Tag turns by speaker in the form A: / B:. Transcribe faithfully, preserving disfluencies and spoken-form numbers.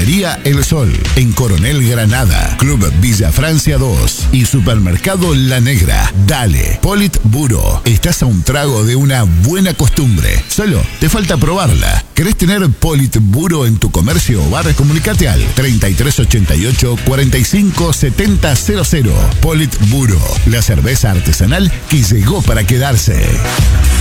A: Cervecería El Sol, en Coronel Granada, Club Villa Francia dos y Supermercado La Negra. Dale, Politburo. Estás a un trago de una buena costumbre. Solo te falta probarla. ¿Querés tener Politburo en tu comercio o bar? Comunicate al treinta y tres ochenta y ocho cuarenta y cinco setenta cero cero. Politburo, la cerveza artesanal que llegó para quedarse.